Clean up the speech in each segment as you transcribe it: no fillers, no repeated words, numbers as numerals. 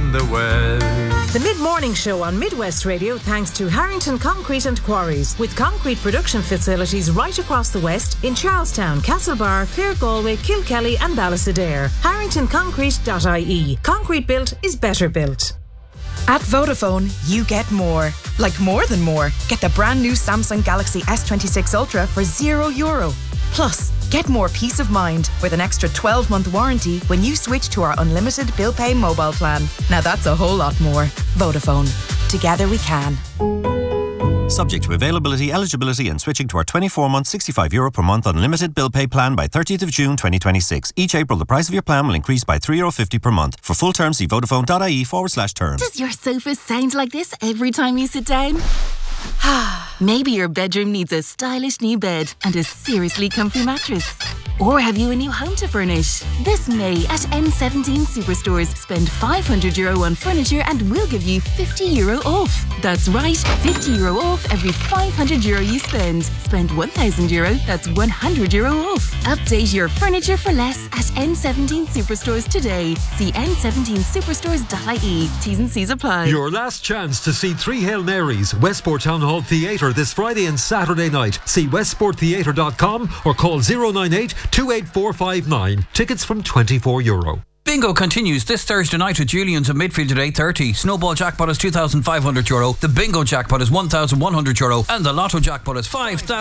in the west. The mid-morning show on Midwest Radio thanks to Harrington Concrete and Quarries, with concrete production facilities right across the west in Charlestown, Castlebar, Clare, Galway, Kilkelly and Ballysadare. HarringtonConcrete.ie. Concrete built is better built. At Vodafone, you get more. Like more than more. Get the brand new Samsung Galaxy S26 Ultra for €0. Plus, get more peace of mind with an extra 12-month warranty when you switch to our unlimited bill pay mobile plan. Now that's a whole lot more. Vodafone. Together we can. Subject to availability, eligibility and switching to our 24-month €65 per month unlimited bill pay plan by 30th of June 2026. Each April, the price of your plan will increase by €3.50 per month. For full terms, see vodafone.ie/terms. Does your sofa sound like this every time you sit down? Maybe your bedroom needs a stylish new bed and a seriously comfy mattress. Or have you a new home to furnish? This May at N17 Superstores, spend €500 on furniture and we'll give you €50 off. That's right, €50 off every €500 you spend. Spend €1,000, that's €100 off. Update your furniture for less at N17 Superstores today. See n17superstores.ie. T's and C's apply. Your last chance to see Three Hail Marys, Westport Town Hall Theatre this Friday and Saturday night. See westporttheatre.com or call 098 28459. Tickets from €24. Bingo continues this Thursday night with Julian's at midfield at 8:30. Snowball jackpot is €2,500. The bingo jackpot is €1,100. And the lotto jackpot is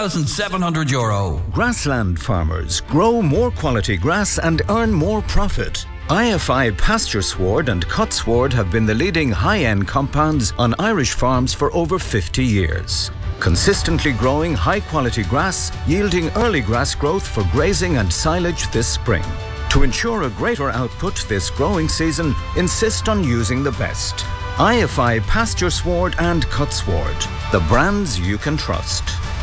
€5,700. Grassland farmers grow more quality grass and earn more profit. IFI Pasture Sward and Cut Sward have been the leading high-end compounds on Irish farms for over 50 years. Consistently growing high-quality grass, yielding early grass growth for grazing and silage this spring. To ensure a greater output this growing season, insist on using the best. IFI Pasture Sward and Cut Sward, the brands you can trust.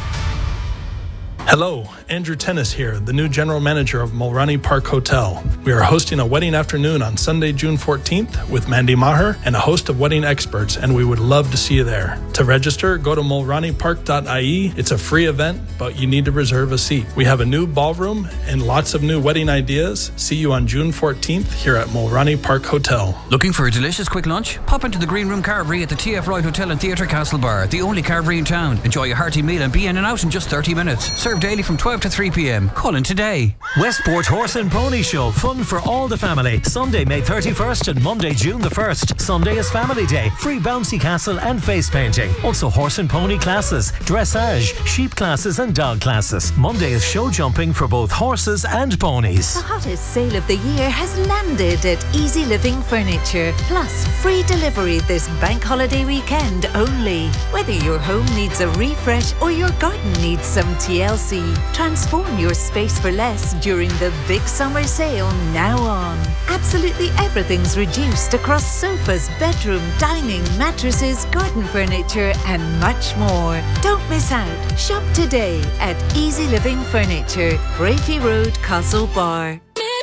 Hello, Andrew Tennis here, the new general manager of Mulroney Park Hotel. We are hosting a wedding afternoon on Sunday, June 14th with Mandy Maher and a host of wedding experts, and we would love to see you there. To register, go to mulroneypark.ie. It's a free event, but you need to reserve a seat. We have a new ballroom and lots of new wedding ideas. See you on June 14th here at Mulroney Park Hotel. Looking for a delicious quick lunch? Pop into the Green Room Carvery at the TF Wright Hotel and Theatre Castlebar, the only carvery in town. Enjoy a hearty meal and be in and out in just 30 minutes. Served daily from 12 to 3 p.m. Call in today. Westport Horse and Pony Show. Fun for all the family. Sunday, May 31st and Monday, June the 1st. Sunday is Family Day. Free bouncy castle and face painting. Also horse and pony classes, dressage, sheep classes and dog classes. Monday is show jumping for both horses and ponies. The hottest sale of the year has landed at Easy Living Furniture. Plus free delivery this bank holiday weekend only. Whether your home needs a refresh or your garden needs some TLC, transform your space for less during the big summer sale now on. Absolutely everything's reduced across sofas, bedroom, dining, mattresses, garden furniture and much more. Don't miss out. Shop today at Easy Living Furniture, Brafey Road, Castlebar.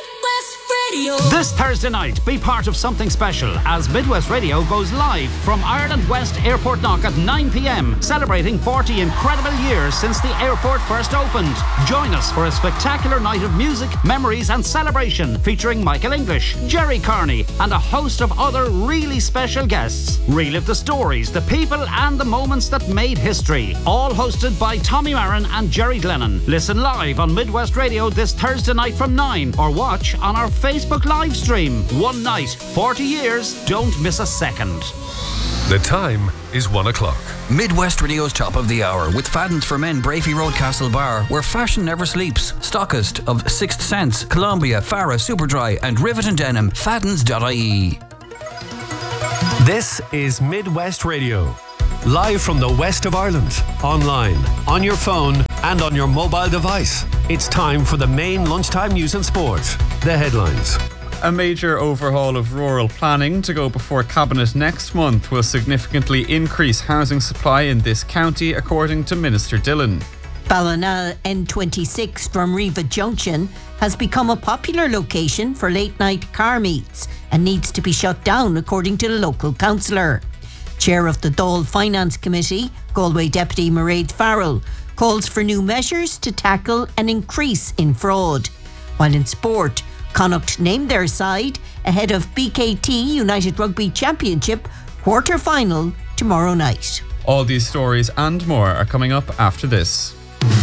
This Thursday night, be part of something special as Midwest Radio goes live from Ireland West Airport Knock at 9 p.m, celebrating 40 incredible years since the airport first opened. Join us for a spectacular night of music, memories and celebration featuring Michael English, Jerry Carney and a host of other really special guests. Relive the stories, the people and the moments that made history. All hosted by Tommy Marin and Jerry Glennon. Listen live on Midwest Radio this Thursday night from 9 or watch on our Facebook live stream. One night, 40 years, don't miss a second. The time is 1 o'clock. Midwest Radio's Top of the Hour with Fadden's for Men, Brafey Road, Castlebar, where fashion never sleeps. Stockist of Sixth Sense, Columbia, Farah, Superdry and Rivet and Denim. Faddens.ie. This is Midwest Radio. Live from the west of Ireland, online, on your phone and on your mobile device. It's time for the main lunchtime news and sport. The headlines. A major overhaul of rural planning to go before Cabinet next month will significantly increase housing supply in this county, according to Minister Dillon. Ballina N26 from Riva Junction has become a popular location for late-night car meets and needs to be shut down, according to the local councillor. Chair of the Dáil Finance Committee, Galway Deputy Mairead Farrell, calls for new measures to tackle an increase in fraud. While in sport, Connacht named their side ahead of BKT United Rugby Championship quarter-final tomorrow night. All these stories and more are coming up after this.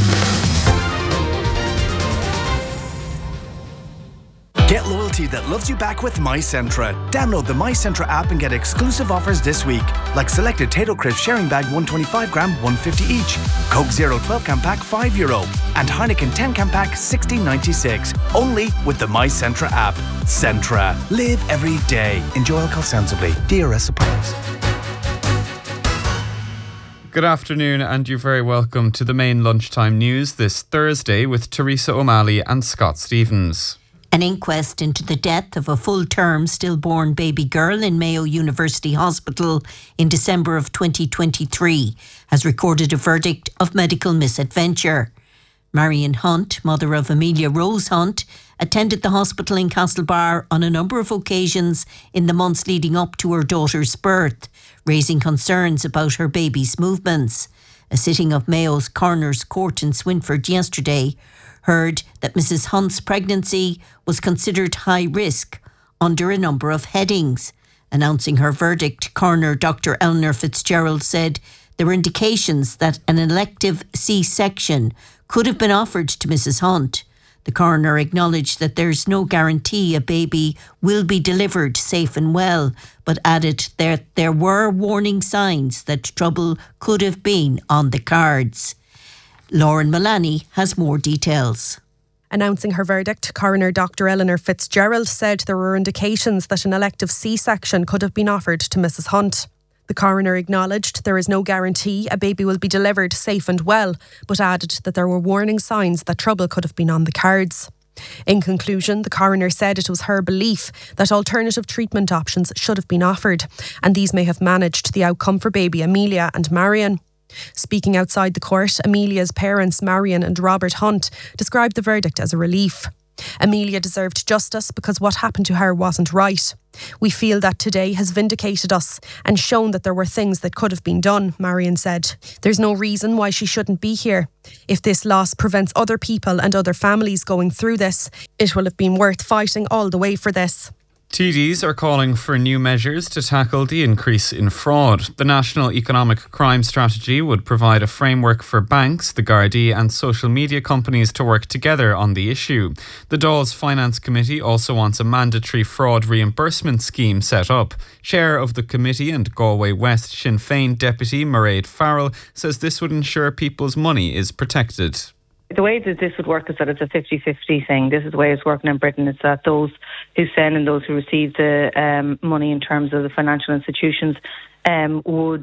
Get loyalty that loves you back with MyCentra. Download the MyCentra app and get exclusive offers this week, like selected Tato Crisp sharing bag 125 gram, 150 each. Coke Zero 12 can pack €5, and Heineken 10 can pack $16.96. Only with the MyCentra app. Centra. Live every day. Enjoy alcohol sensibly. DRS applies. Good afternoon, and you're very welcome to the main lunchtime news this Thursday with Teresa O'Malley and Scott Stevens. An inquest into the death of a full-term stillborn baby girl in Mayo University Hospital in December of 2023 has recorded a verdict of medical misadventure. Marion Hunt, mother of Amelia Rose Hunt, attended the hospital in Castlebar on a number of occasions in the months leading up to her daughter's birth, raising concerns about her baby's movements. A sitting of Mayo's Coroner's Court in Swinford yesterday heard that Mrs. Hunt's pregnancy was considered high risk under a number of headings. Announcing her verdict, Coroner Dr. Eleanor Fitzgerald said there were indications that an elective C-section could have been offered to Mrs. Hunt. The coroner acknowledged that there's no guarantee a baby will be delivered safe and well, but added that there were warning signs that trouble could have been on the cards. Lauren Mullaney has more details. Announcing her verdict, Coroner Dr. Eleanor Fitzgerald said there were indications that an elective C-section could have been offered to Mrs. Hunt. The coroner acknowledged there is no guarantee a baby will be delivered safe and well, but added that there were warning signs that trouble could have been on the cards. In conclusion, the coroner said it was her belief that alternative treatment options should have been offered, and these may have managed the outcome for baby Amelia and Marion. Speaking outside the court, Amelia's parents, Marion and Robert Hunt, described the verdict as a relief. Amelia deserved justice because what happened to her wasn't right. We feel that today has vindicated us and shown that there were things that could have been done, Marion said. There's no reason why she shouldn't be here. If this loss prevents other people and other families going through this, it will have been worth fighting all the way for this. TDs are calling for new measures to tackle the increase in fraud. The National Economic Crime Strategy would provide a framework for banks, the Gardaí and social media companies to work together on the issue. The Dáil's Finance Committee also wants a mandatory fraud reimbursement scheme set up. Chair of the committee and Galway West Sinn Féin Deputy Mairead Farrell says this would ensure people's money is protected. The way that this would work is that it's a 50-50 thing. This is the way it's working in Britain. It's that those who send and those who receive the money in terms of the financial institutions would,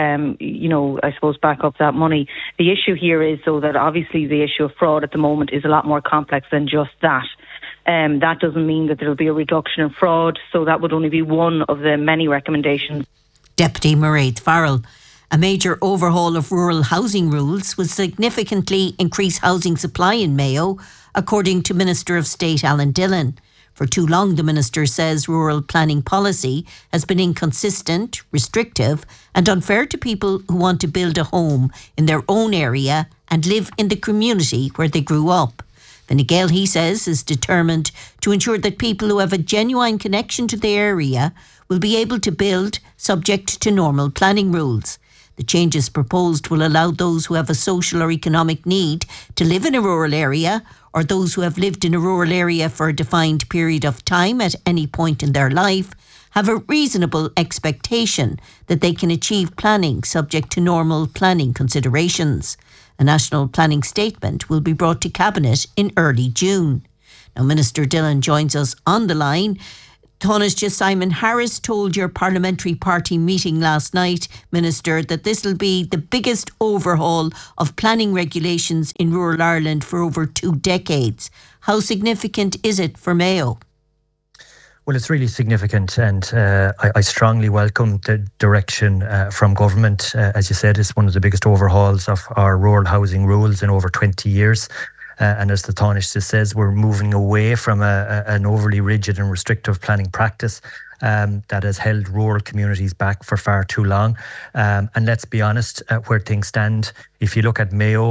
I suppose, back up that money. The issue here is, though, that obviously the issue of fraud at the moment is a lot more complex than just that. That doesn't mean that there will be a reduction in fraud, so that would only be one of the many recommendations. Deputy Mairead Farrell. A major overhaul of rural housing rules will significantly increase housing supply in Mayo, according to Minister of State Alan Dillon. For too long, the Minister says rural planning policy has been inconsistent, restrictive and unfair to people who want to build a home in their own area and live in the community where they grew up. Fine Gael, he says, is determined to ensure that people who have a genuine connection to the area will be able to build subject to normal planning rules. The changes proposed will allow those who have a social or economic need to live in a rural area, or those who have lived in a rural area for a defined period of time at any point in their life, have a reasonable expectation that they can achieve planning subject to normal planning considerations. A national planning statement will be brought to Cabinet in early June. Now, Minister Dillon joins us on the line. Taoiseach Simon Harris told your parliamentary party meeting last night, Minister, that this will be the biggest overhaul of planning regulations in rural Ireland for over 2 decades. How significant is it for Mayo? Well, it's really significant, and I strongly welcome the direction from government. As you said, it's one of the biggest overhauls of our rural housing rules in over 20 years. And as the Taoiseach says, we're moving away from an overly rigid and restrictive planning practice that has held rural communities back for far too long. And let's be honest, where things stand, if you look at Mayo,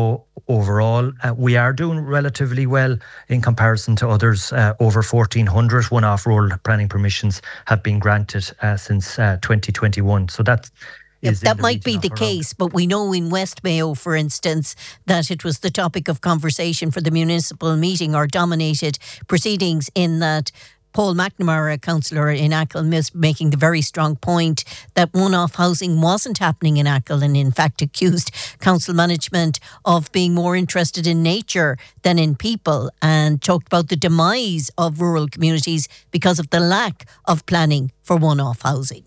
overall. We are doing relatively well in comparison to others. Over 1,400 one-off rural planning permissions have been granted since 2021. So that might be the case, but we know in West Mayo, for instance, that it was the topic of conversation for the municipal meeting or dominated proceedings, in that Paul McNamara, a councillor in Achill, making the very strong point that one-off housing wasn't happening in Achill, and in fact accused council management of being more interested in nature than in people, and talked about the demise of rural communities because of the lack of planning for one-off housing.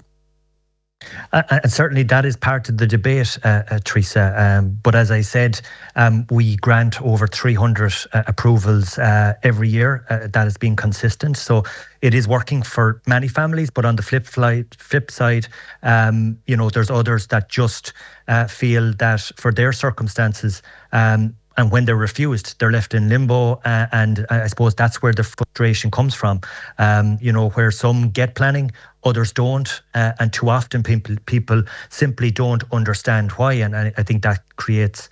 And certainly that is part of the debate, Teresa. But as I said, we grant over 300 approvals every year. That has been consistent. So it is working for many families. But on the flip side, there's others that just feel that for their circumstances, and when they're refused, they're left in limbo. And I suppose that's where the frustration comes from. Where some get planning, others don't. And too often people simply don't understand why. And I think that creates,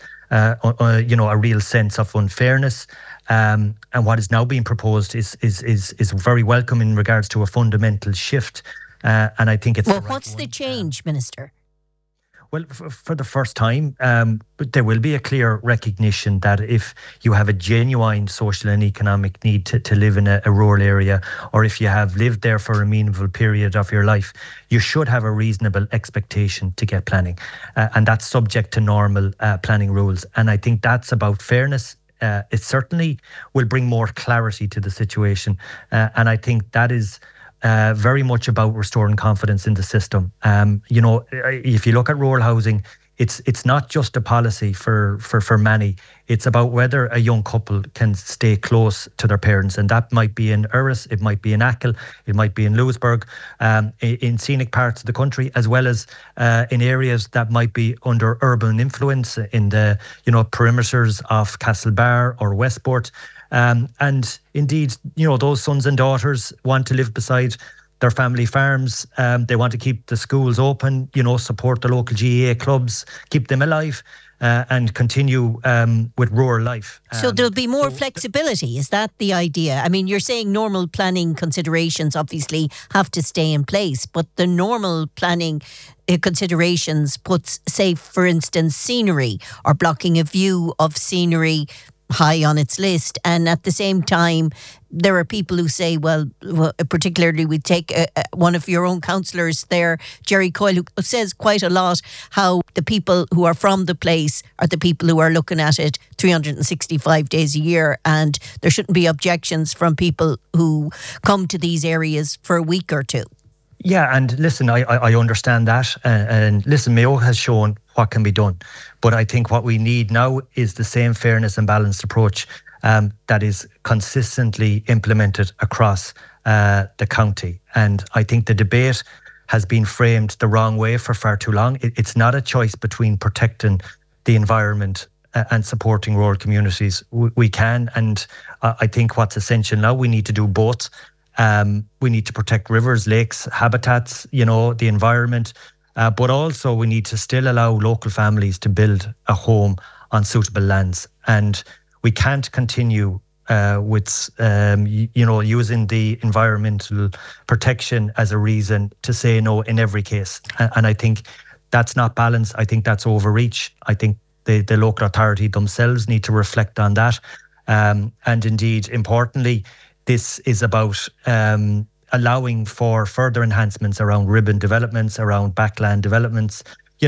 a real sense of unfairness. And what is now being proposed is very welcome in regards to a fundamental shift. And I think it's... Well, what's the change, Minister? Well, for the first time, there will be a clear recognition that if you have a genuine social and economic need to live in a rural area, or if you have lived there for a meaningful period of your life, you should have a reasonable expectation to get planning. And that's subject to normal planning rules. And I think that's about fairness. It certainly will bring more clarity to the situation. And I think that is... very much about restoring confidence in the system. If you look at rural housing, it's not just a policy for many. It's about whether a young couple can stay close to their parents, and that might be in Erris, it might be in Achill, it might be in Lewisburg, in scenic parts of the country, as well as in areas that might be under urban influence in the perimeters of Castlebar or Westport. And indeed, those sons and daughters want to live beside their family farms. They want to keep the schools open, support the local GAA clubs, keep them alive, and continue with rural life. So there'll be more flexibility. Is that the idea? I mean, you're saying normal planning considerations obviously have to stay in place, but the normal planning considerations puts, say, for instance, scenery or blocking a view of scenery high on its list. And at the same time, there are people who say, well particularly we take one of your own councillors there, Jerry Coyle, who says quite a lot how the people who are from the place are the people who are looking at it 365 days a year, and there shouldn't be objections from people who come to these areas for a week or two. Yeah, and listen, I understand that. And listen, Mayo has shown what can be done. But I think what we need now is the same fairness and balanced approach that is consistently implemented across the county. And I think the debate has been framed the wrong way for far too long. It's not a choice between protecting the environment and supporting rural communities. We can, and I think what's essential now, we need to do both. We need to protect rivers, lakes, habitats, the environment, but also we need to still allow local families to build a home on suitable lands. And we can't continue with, using the environmental protection as a reason to say no in every case. And I think that's not balanced. I think that's overreach. I think the local authority themselves need to reflect on that. And indeed, importantly, this is about allowing for further enhancements around ribbon developments, around backland developments,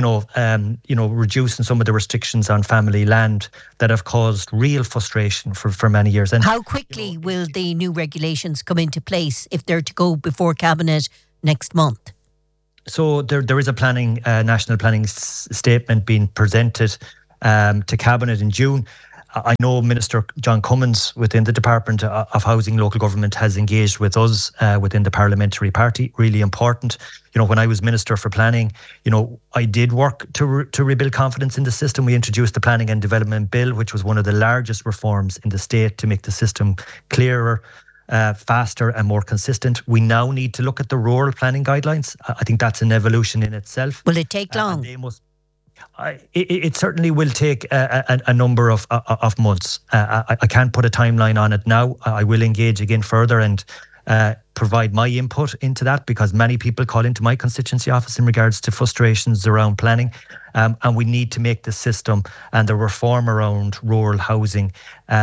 reducing some of the restrictions on family land that have caused real frustration for many years. And how quickly will the new regulations come into place if they're to go before Cabinet next month? So there is a national planning statement being presented to Cabinet in June. I know Minister John Cummins within the Department of Housing Local Government has engaged with us within the parliamentary party. Really important. When I was Minister for Planning, I did work to rebuild confidence in the system. We introduced the Planning and Development Bill, which was one of the largest reforms in the state to make the system clearer, faster and more consistent. We now need to look at the rural planning guidelines. I think that's an evolution in itself. Will it take long? It certainly will take a number of months. I can't put a timeline on it now. I will engage again further and provide my input into that, because many people call into my constituency office in regards to frustrations around planning, and we need to make the system and the reform around rural housing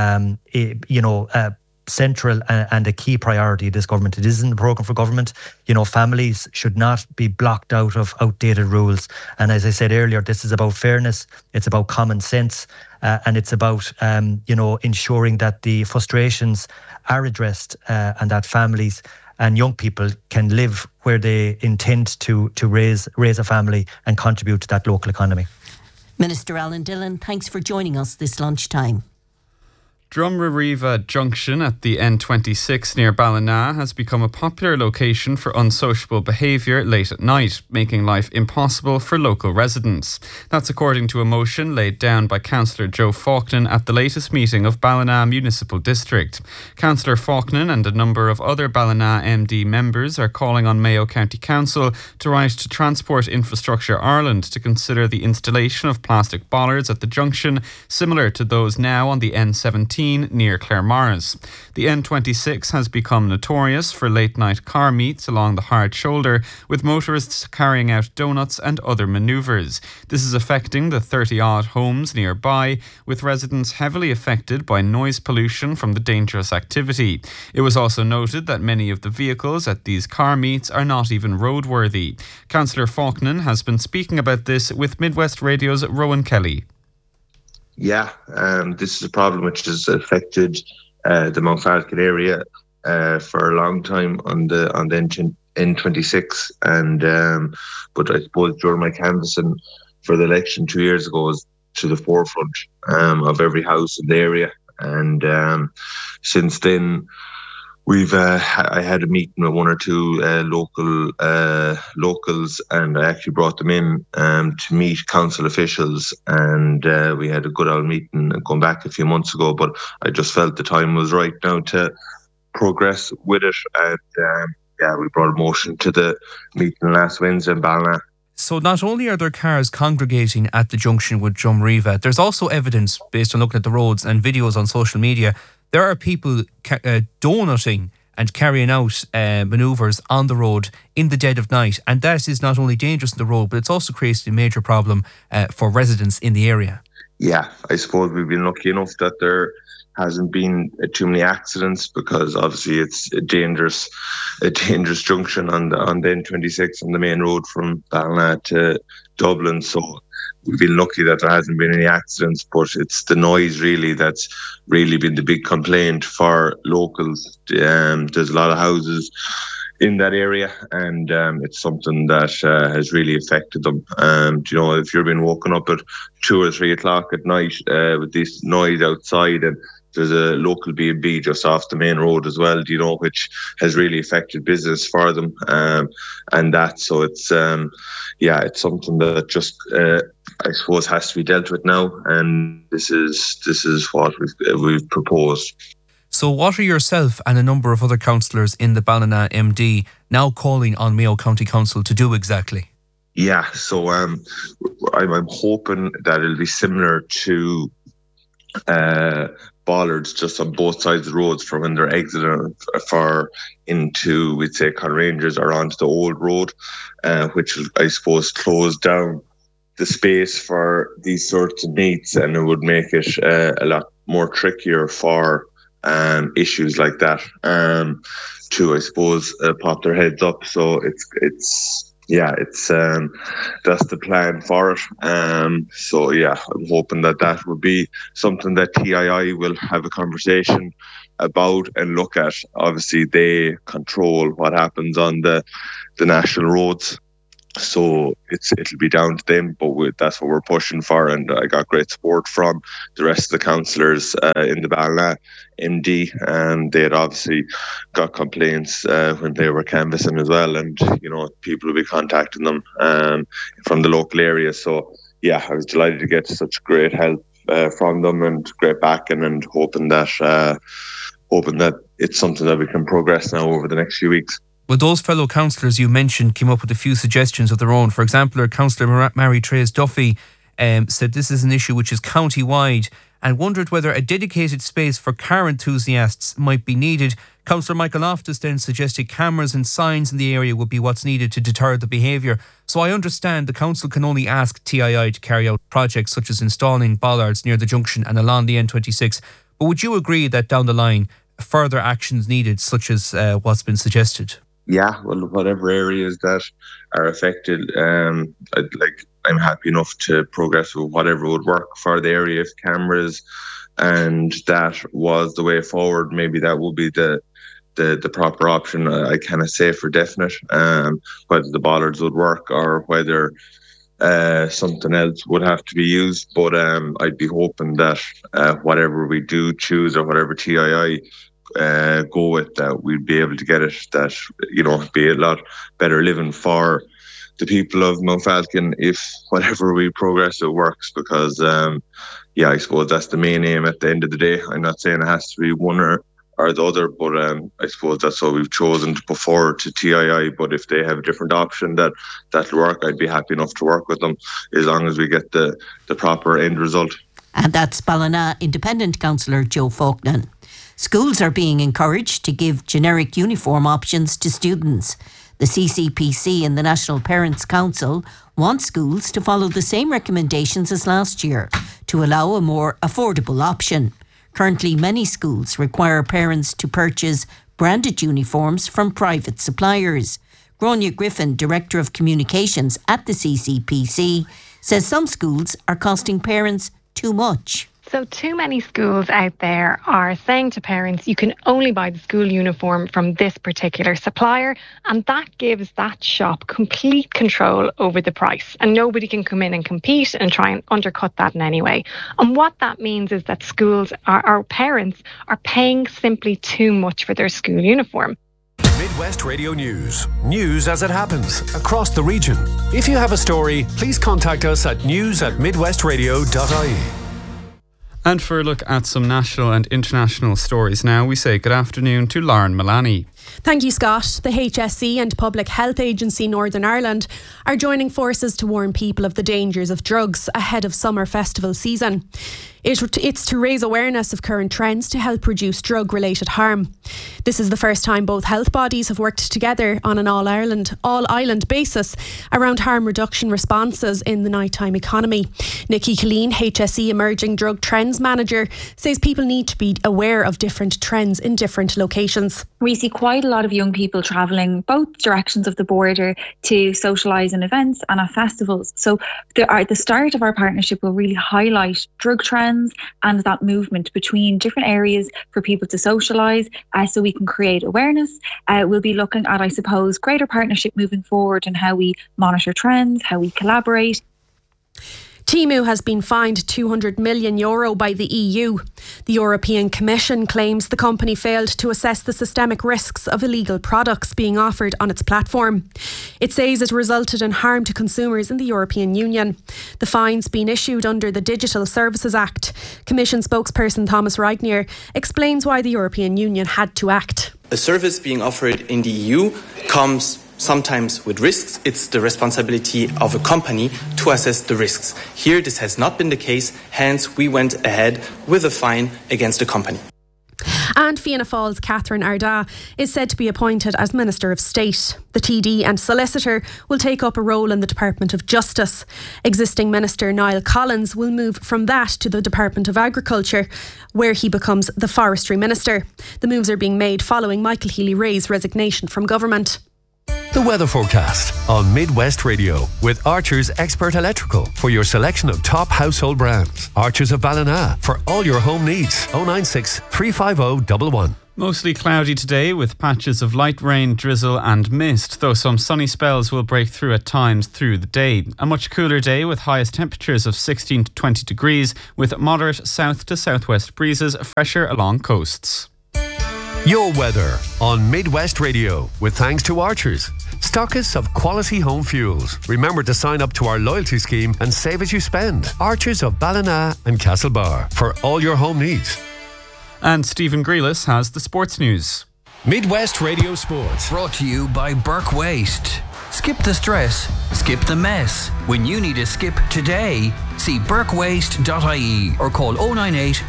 central and a key priority of this government. It isn't a programme for government. Families should not be blocked out of outdated rules. And as I said earlier, this is about fairness, it's about common sense, and it's about ensuring that the frustrations are addressed, and that families and young people can live where they intend to raise a family and contribute to that local economy. Minister Alan Dillon, thanks for joining us this lunchtime. Drumrariva Junction at the N26 near Ballina has become a popular location for unsociable behaviour late at night, making life impossible for local residents. That's according to a motion laid down by Councillor Joe Faulkner at the latest meeting of Ballina Municipal District. Councillor Faulkner and a number of other Ballina MD members are calling on Mayo County Council to write to Transport Infrastructure Ireland to consider the installation of plastic bollards at the junction, similar to those now on the N17 near Claremorris. The N26 has become notorious for late-night car meets along the hard shoulder, with motorists carrying out donuts and other manoeuvres. This is affecting the 30-odd homes nearby, with residents heavily affected by noise pollution from the dangerous activity. It was also noted that many of the vehicles at these car meets are not even roadworthy. Councillor Faulkner has been speaking about this with Midwest Radio's Rowan Kelly. Yeah, this is a problem which has affected the Mount Falcon area for a long time on the N26, and but I suppose during my canvassing for the election 2 years ago was to the forefront of every house in the area, and since then I had a meeting with one or two locals, and I actually brought them in to meet council officials, and we had a good old meeting going back a few months ago, but I just felt the time was right now to progress with it, and we brought a motion to the meeting last Wednesday in Ballina. So not only are there cars congregating at the junction with Drumrariva, there's also evidence based on looking at the roads and videos on social media. There are people donuting and carrying out manoeuvres on the road in the dead of night. And that is not only dangerous on the road, but it's also created a major problem for residents in the area. Yeah, I suppose we've been lucky enough that there hasn't been too many accidents, because obviously it's a dangerous junction on the N26 on the main road from Ballina to Dublin. So we've been lucky that there hasn't been any accidents, but it's the noise really that's really been the big complaint for locals. There's a lot of houses in that area, and it's something that has really affected them. If you're being woken up at 2 or 3 o'clock at night with this noise outside, and there's a local B&B just off the main road as well, which has really affected business for them, and that. So it's it's something that just I suppose has to be dealt with now, and this is what we've proposed. So what are yourself and a number of other councillors in the Ballina MD now calling on Mayo County Council to do exactly? Yeah, so I'm hoping that it'll be similar to bollards just on both sides of the roads from when they're exiting into, we'd say, Conrangers or onto the old road, which I suppose close down the space for these sorts of meets, and it would make it a lot more trickier for issues like that to, I suppose, pop their heads up. So it's that's the plan for it. So I'm hoping that would be something that TII will have a conversation about and look at. Obviously, they control what happens on the national roads, so it'll be down to them, but that's what we're pushing for, and I got great support from the rest of the councillors in the Ballina MD, and they had obviously got complaints when they were canvassing as well, and people will be contacting them from the local area. So I was delighted to get such great help from them and great backing, and hoping that it's something that we can progress now over the next few weeks. Well, those fellow councillors you mentioned came up with a few suggestions of their own. For example, our councillor Mary Trace Duffy said this is an issue which is county-wide and wondered whether a dedicated space for car enthusiasts might be needed. Councillor Michael Loftus then suggested cameras and signs in the area would be what's needed to deter the behaviour. So I understand the council can only ask TII to carry out projects such as installing bollards near the junction and along the N26. But would you agree that down the line, further actions needed, such as what's been suggested? Yeah, well, whatever areas that are affected, I'm happy enough to progress with whatever would work for the area. If cameras and that was the way forward, maybe that would be the proper option. I cannot say for definite whether the bollards would work or whether something else would have to be used. But I'd be hoping that whatever we do choose or whatever TII go with, that we'd be able to get it, that, you know, be a lot better living for the people of Mount Falcon if whatever we progress it works, because I suppose that's the main aim at the end of the day. I'm not saying it has to be one or the other, but I suppose that's what we've chosen to put forward to TII. But if they have a different option that'll work, I'd be happy enough to work with them as long as we get the proper end result. And that's Ballina Independent Councillor Joe Faulkner. Schools are being encouraged to give generic uniform options to students. The CCPC and the National Parents Council want schools to follow the same recommendations as last year to allow a more affordable option. Currently, many schools require parents to purchase branded uniforms from private suppliers. Gráinne Griffin, Director of Communications at the CCPC, says some schools are costing parents too much. So too many schools out there are saying to parents, you can only buy the school uniform from this particular supplier, and that gives that shop complete control over the price, and nobody can come in and compete and try and undercut that in any way. And what that means is that schools, our parents, are paying simply too much for their school uniform. Midwest Radio News. News as it happens across the region. If you have a story, please contact us at news@midwestradio.ie. And for a look at some national and international stories now, we say good afternoon to Lauren Mullaney. Thank you, Scott. The HSE and Public Health Agency Northern Ireland are joining forces to warn people of the dangers of drugs ahead of summer festival season. It's to raise awareness of current trends to help reduce drug-related harm. This is the first time both health bodies have worked together on an all-island basis around harm reduction responses in the nighttime economy. Nikki Killeen, HSE Emerging Drug Trends Manager, says people need to be aware of different trends in different locations. We see quite a lot of young people travelling both directions of the border to socialise in events and at festivals. So the start of our partnership will really highlight drug trends and that movement between different areas for people to socialise, so we can create awareness. We'll be looking at, I suppose, greater partnership moving forward and how we monitor trends, how we collaborate. Temu has been fined €200 million by the EU. The European Commission claims the company failed to assess the systemic risks of illegal products being offered on its platform. It says it resulted in harm to consumers in the European Union. The fine's been issued under the Digital Services Act. Commission spokesperson Thomas Reitner explains why the European Union had to act. A service being offered in the EU comes sometimes with risks. It's the responsibility of a company to assess the risks. Here, this has not been the case. Hence, we went ahead with a fine against the company. And Fianna Fáil's Catherine Ardagh is said to be appointed as Minister of State. The TD and solicitor will take up a role in the Department of Justice. Existing Minister Niall Collins will move from that to the Department of Agriculture, where he becomes the Forestry Minister. The moves are being made following Michael Healy-Rae's resignation from government. The weather forecast on Midwest Radio with Archer's Expert Electrical for your selection of top household brands. Archer's of Ballina for all your home needs. 096 350 111. Mostly cloudy today with patches of light rain, drizzle and mist, though some sunny spells will break through at times through the day. A much cooler day with highest temperatures of 16 to 20 degrees with moderate south to southwest breezes, fresher along coasts. Your weather on Midwest Radio with thanks to Archers, stockists of quality home fuels. Remember to sign up to our loyalty scheme and save as you spend. Archers of Ballina and Castlebar for all your home needs. And Stephen Grealis has the sports news. Midwest Radio Sports. Brought to you by Burke Waste. Skip the stress, skip the mess. When you need a skip today, see burkewaste.ie or call 098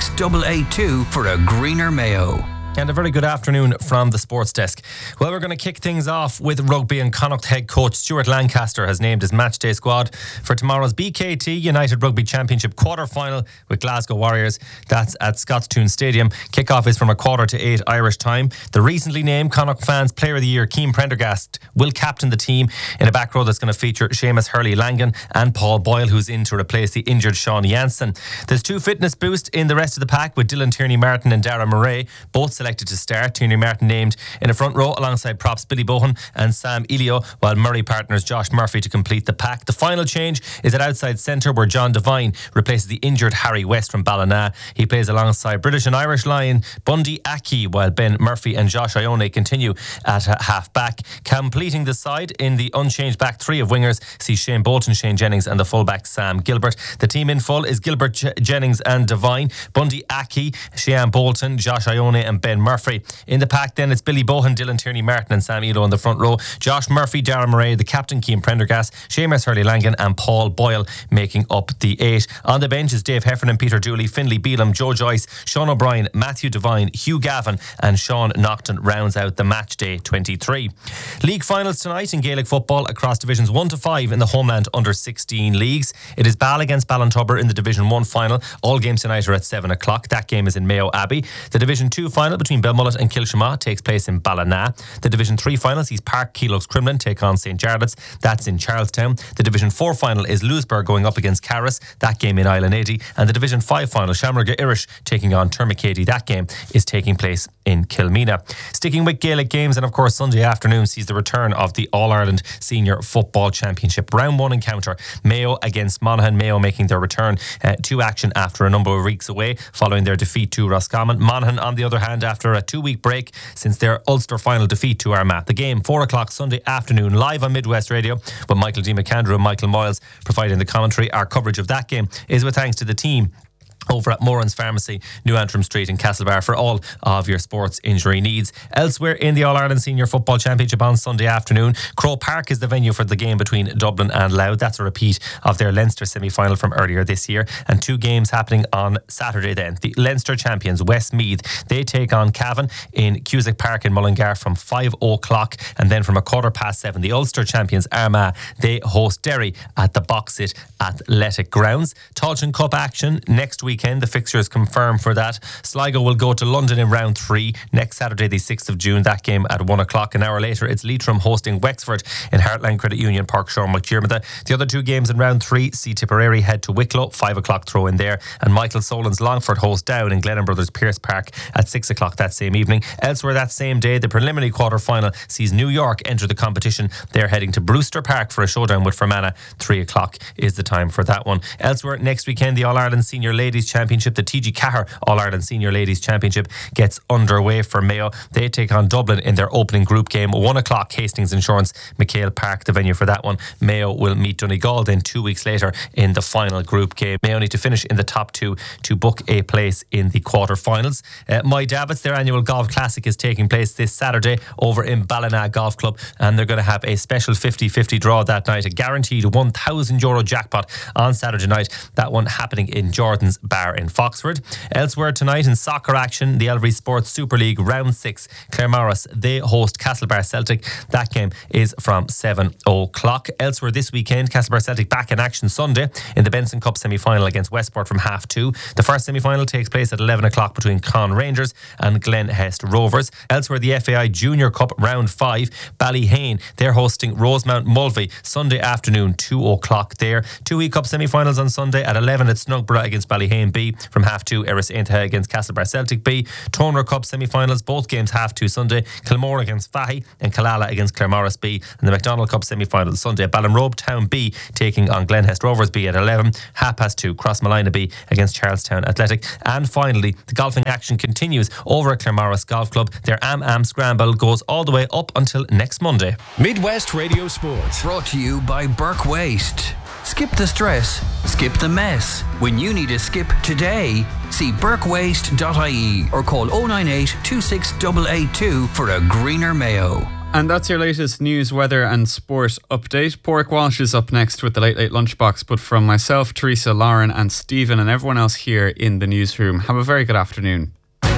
26882 for a greener Mayo. And a very good afternoon from the Sports Desk. Well, we're going to kick things off with rugby, and Connacht head coach Stuart Lancaster has named his matchday squad for tomorrow's BKT United Rugby Championship quarter-final with Glasgow Warriors. That's at Scottstoun Stadium. Kick-off is from 7:45 Irish time. The recently named Connacht Fans Player of the Year, Cian Prendergast, will captain the team in a back row that's going to feature Seamus Hurley-Langan and Paul Boyle, who's in to replace the injured Sean Jansen. There's two fitness boosts in the rest of the pack with Dylan Tierney-Martin and Dara Murray, both selected to start. Tierney-Martin named in a front row alongside props Billy Bohan and Sam Elio, while Murray partners Josh Murphy to complete the pack. The final change is at outside centre, where John Devine replaces the injured Harry West from Ballina. He plays alongside British and Irish lion Bundy Aki, while Ben Murphy and Josh Ione continue at half back. Completing the side in the unchanged back three of wingers see Shane Bolton, Shane Jennings and the fullback Sam Gilbert. The team in full is Gilbert, Jennings and Devine, Bundy Aki, Shane Bolton, Josh Ione and Ben Murphy. In the pack then it's Billy Bohan, Dylan Tierney-Martin and Sam Elo in the front row. Josh Murphy, Darren Murray, the captain Cian Prendergast, Seamus Hurley-Langan and Paul Boyle making up the 8. On the bench is Dave Heffernan, Peter Dooley, Finlay Beelum, Joe Joyce, Sean O'Brien, Matthew Devine, Hugh Gavin and Sean Naughton rounds out the match day 23. League finals tonight in Gaelic football across divisions 1 to 5 in the Homeland under 16 leagues. It is Ball against Ballintubber in the Division 1 final. All games tonight are at 7 o'clock. That game is in Mayo Abbey. The Division 2 final between Belmullet and Kilshama takes place in Ballina. The Division 3 final sees Park Keelox Crumlin take on St. Jarlath's. That's in Charlestown. The Division 4 final is Louisburg going up against Carris. That game in Island 80. And the Division 5 final, Shamrock Irish taking on Termacady. That game is taking place in Kilmena. Sticking with Gaelic games, and of course Sunday afternoon sees the return of the All-Ireland Senior Football Championship. Round 1 encounter, Mayo against Monaghan. Mayo making their return to action after a number of weeks away following their defeat to Roscommon. Monaghan, on the other hand, after a 2-week break since their Ulster final defeat to Armagh. The game, 4 o'clock Sunday afternoon, live on Midwest Radio with Michael D. McAndrew and Michael Moyles providing the commentary. Our coverage of that game is with thanks to the team over at Moran's Pharmacy, New Antrim Street in Castlebar for all of your sports injury needs. Elsewhere in the All-Ireland Senior Football Championship on Sunday afternoon, Croke Park is the venue for the game between Dublin and Louth. That's a repeat of their Leinster semi-final from earlier this year. And 2 games happening on Saturday then. The Leinster champions, Westmeath, they take on Cavan in Cusack Park in Mullingar from 5 o'clock. And then from 7:15, the Ulster champions, Armagh, they host Derry at the Boxit Athletic Grounds. Tailteann Cup action next weekend. The fixture is confirmed for that. Sligo will go to London in round 3 next Saturday, the 6th of June. That game at 1 o'clock. An hour later, it's Leitrim hosting Wexford in Heartland Credit Union Park, Sean McDermott. The other 2 games in round 3 see Tipperary head to Wicklow, 5 o'clock throw in there. And Michael Solan's Longford host Down in Glennon Brothers Pierce Park at 6 o'clock that same evening. Elsewhere that same day, the preliminary quarter-final sees New York enter the competition. They're heading to Brewster Park for a showdown with Fermanagh. 3 o'clock is the time for that one. Elsewhere next weekend, the All-Ireland Senior Ladies Championship, the TG Cahir All-Ireland Senior Ladies Championship gets underway for Mayo. They take on Dublin in their opening group game. 1 o'clock, Hastings Insurance, McHale Park, the venue for that one. Mayo will meet Donegal then 2 weeks later in the final group game. Mayo need to finish in the top 2 to book a place in the quarter-finals. My Davits, their annual golf classic, is taking place this Saturday over in Ballina Golf Club, and they're going to have a special 50-50 draw that night, a guaranteed €1,000 jackpot on Saturday night. That one happening in Jordan's Bar in Foxford. Elsewhere tonight in soccer action, the Elvery Sports Super League Round 6, Claremorris, they host Castlebar Celtic. That game is from 7 o'clock. Elsewhere this weekend, Castlebar Celtic back in action Sunday in the Benson Cup semi-final against Westport from 2:30. The first semi-final takes place at 11 o'clock between Con Rangers and Glen Hest Rovers. Elsewhere, the FAI Junior Cup Round 5, Ballyhane, they're hosting Rosemount Mulvey Sunday afternoon, 2 o'clock there. 2 Cup semi-finals on Sunday at 11 at Snugborough against Ballyhane B. From 2:30, Erris Aintaha against Castlebar Celtic B. Toner Cup semi-finals, both games 2:30 Sunday. Kilmore against Fahy and Killala against Claremorris B. And the McDonald Cup semi-finals Sunday at Ballinrobe Town B taking on Glenhest Rovers B at 11. 2:30, Crossmalina B against Charlestown Athletic. And finally, the golfing action continues over at Claremorris Golf Club. Their Am Scramble goes all the way up until next Monday. Midwest Radio Sports. Brought to you by Burke Waste. Skip the stress, skip the mess. When you need a skip today, see burkewaste.ie or call 098 26882 for a greener Mayo. And that's your latest news, weather and sport update. Porrick Walsh is up next with the Late Late Lunchbox. But from myself, Teresa, Lauren and Stephen and everyone else here in the newsroom, have a very good afternoon.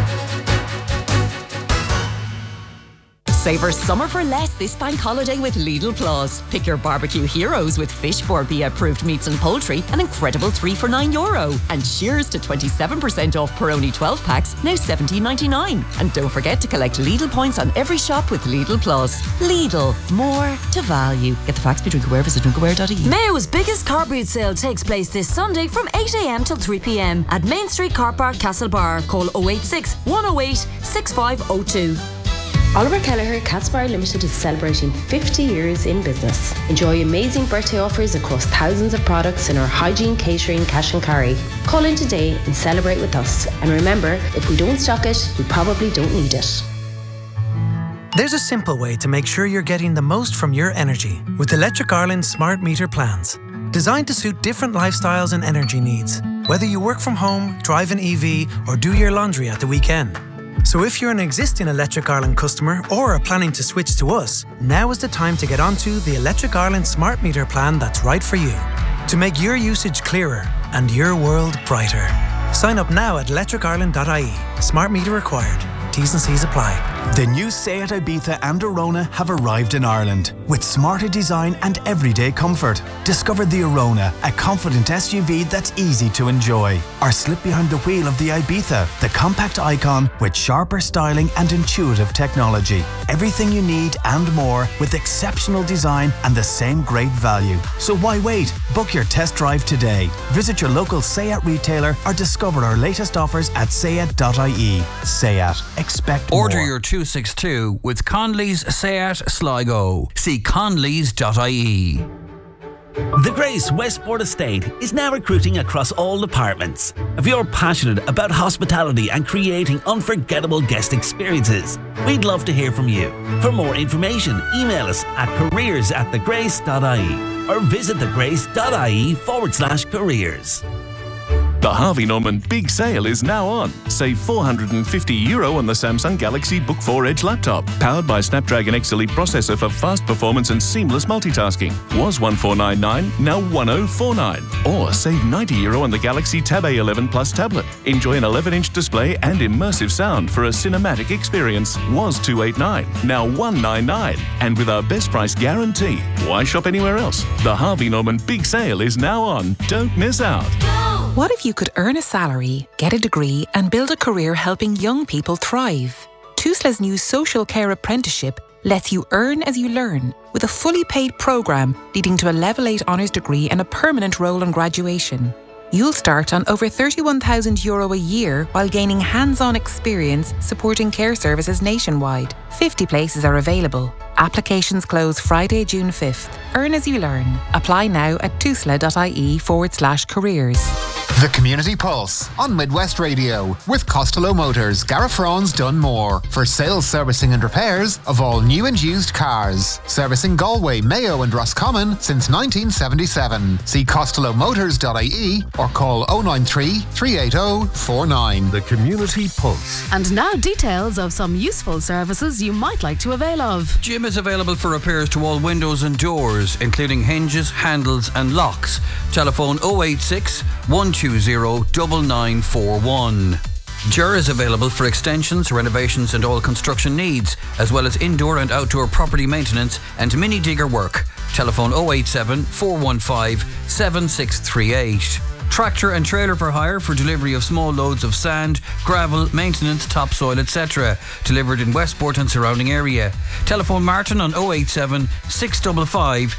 Savour summer for less this bank holiday with Lidl Plus. Pick your barbecue heroes with Fish Borbia approved meats and poultry, an incredible 3 for €9. And cheers to 27% off Peroni 12 packs, now $17.99. And don't forget to collect Lidl points on every shop with Lidl Plus. Lidl, more to value. Get the facts, be drinkaware, visit drinkaware.ie. Mayo's biggest car boot sale takes place this Sunday from 8 a.m. till 3 p.m. at Main Street Car Park, Castlebar. Call 086 108 6502. Oliver Kelleher Catsbar Limited is celebrating 50 years in business. Enjoy amazing birthday offers across thousands of products in our hygiene, catering, cash and carry. Call in today and celebrate with us. And remember, if we don't stock it, we probably don't need it. There's a simple way to make sure you're getting the most from your energy with Electric Ireland smart meter plans. Designed to suit different lifestyles and energy needs, whether you work from home, drive an EV or do your laundry at the weekend. So if you're an existing Electric Ireland customer or are planning to switch to us, now is the time to get onto the Electric Ireland smart meter plan that's right for you. To make your usage clearer and your world brighter. Sign up now at electricireland.ie. Smart meter required. T's and C's apply. The new Seat Ibiza and Arona have arrived in Ireland with smarter design and everyday comfort. Discover the Arona, a confident SUV that's easy to enjoy. Or slip behind the wheel of the Ibiza, the compact icon with sharper styling and intuitive technology. Everything you need and more with exceptional design and the same great value. So why wait? Book your test drive today. Visit your local Seat retailer or discover our latest offers at seat.ie. Seat. Expect more. Order your 262 with Conley's Seat Sligo. See conleys.ie. The Grace Westport Estate is now recruiting across all departments. If you're passionate about hospitality and creating unforgettable guest experiences, we'd love to hear from you. For more information, email us at careers@thegrace.ie or visit thegrace.ie/careers. The Harvey Norman Big Sale is now on. Save €450 on the Samsung Galaxy Book 4 Edge laptop. Powered by Snapdragon X Elite processor for fast performance and seamless multitasking. Was $1499, now $1049. Or save €90 on the Galaxy Tab A11 Plus tablet. Enjoy an 11-inch display and immersive sound for a cinematic experience. Was $289, now $199. And with our best price guarantee, why shop anywhere else? The Harvey Norman Big Sale is now on. Don't miss out. What if you could earn a salary, get a degree and build a career helping young people thrive? Tusla's new social care apprenticeship lets you earn as you learn with a fully paid programme leading to a Level 8 honours degree and a permanent role on graduation. You'll start on over €31,000 a year while gaining hands-on experience supporting care services nationwide. 50 places are available. Applications close Friday, June 5th. Earn as you learn. Apply now at tusla.ie/careers. The Community Pulse on Midwest Radio with Costello Motors, Garafraun's Dunmore for sales, servicing and repairs of all new and used cars. Servicing Galway, Mayo and Roscommon since 1977. See costellomotors.ie or call 093 380 49. The Community Pulse. And now details of some useful services you might like to avail of. Jim is available for repairs to all windows and doors, including hinges, handles and locks. Telephone 086 120 9941. Jur is available for extensions, renovations and all construction needs, as well as indoor and outdoor property maintenance and mini digger work. Telephone 087 415 7638. Tractor and trailer for hire for delivery of small loads of sand, gravel, maintenance, topsoil, etc. Delivered in Westport and surrounding area. Telephone Martin on 087 655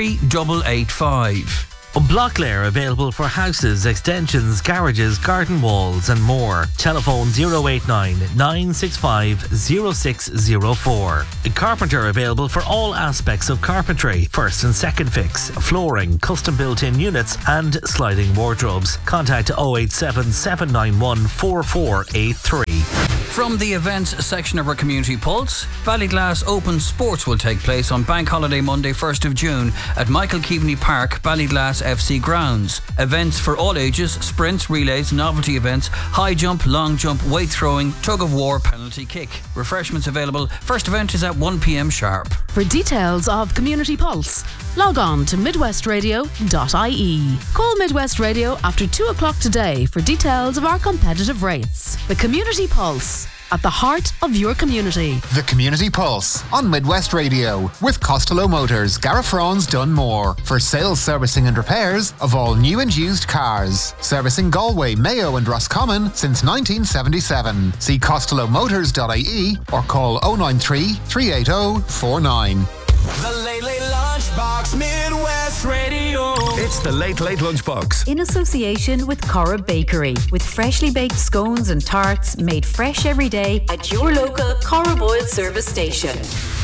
3885. Blocklear available for houses, extensions, garages, garden walls and more. Telephone 089 965 0604. Carpenter available for all aspects of carpentry. First and second fix, flooring, custom built-in units and sliding wardrobes. Contact 087 791 4483. From the events section of our Community Pulse, Ballyglass Open Sports will take place on Bank Holiday Monday 1st of June at Michael Keaveney Park, Ballyglass FC grounds. Events for all ages, sprints, relays, novelty events, high jump, long jump, weight throwing, tug of war, penalty kick. Refreshments available. First event is at 1 p.m. sharp. For details of Community Pulse, log on to midwestradio.ie. Call Midwest Radio after 2 o'clock today for details of our competitive rates. The Community Pulse, at the heart of your community. The Community Pulse on Midwest Radio with Costello Motors, Garafrons Dunmore for sales, servicing and repairs of all new and used cars. Servicing Galway, Mayo and Roscommon since 1977. See costellomotors.ie or call 093 380 49. The Late Late Lunchbox, Midwest Radio. It's the Late Late Lunchbox. In association with Cora Bakery, with freshly baked scones and tarts made fresh every day at your local Cora Boyle service station.